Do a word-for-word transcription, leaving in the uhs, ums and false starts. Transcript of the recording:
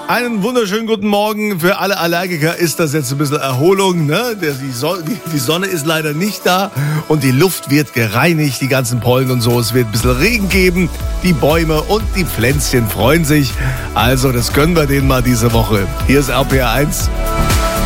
Einen wunderschönen guten Morgen. Für alle Allergiker ist das jetzt ein bisschen Erholung. Ne? Der, die, Sonne, die, die Sonne ist leider nicht da und die Luft wird gereinigt, die ganzen Pollen und so. Es wird ein bisschen Regen geben. Die Bäume und die Pflänzchen freuen sich. Also das gönnen wir denen mal diese Woche. Hier ist R P R eins.